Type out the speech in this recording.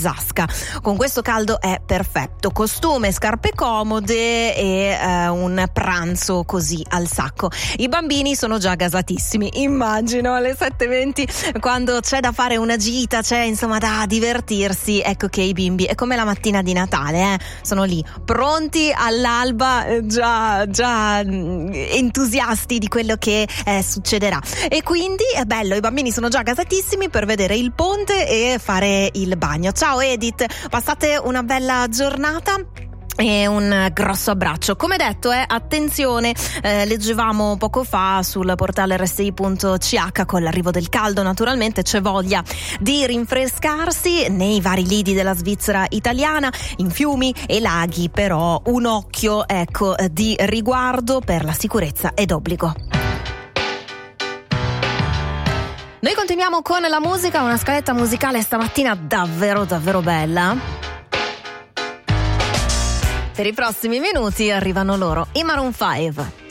burrasca. Con questo caldo è perfetto, costume, scarpe comode e un pranzo così al sacco. I bambini sono già gasatissimi, immagino alle 7:20 quando c'è da fare una gita, c'è insomma da divertirsi. Ecco che i bimbi è come la mattina di Natale, sono lì pronti all'alba, già entusiasti di quello che succederà, e quindi è bello, i bambini sono già gasatissimi per vedere il ponte e fare il bagno. Ciao Edith, passate una bella giornata e un grosso abbraccio. Come detto, attenzione, leggevamo poco fa sul portale rsi.ch, con l'arrivo del caldo naturalmente c'è voglia di rinfrescarsi nei vari lidi della Svizzera italiana, in fiumi e laghi, però un occhio di riguardo per la sicurezza è d'obbligo. Noi continuiamo con la musica, una scaletta musicale stamattina davvero davvero bella. Per i prossimi minuti arrivano loro, i Maroon 5.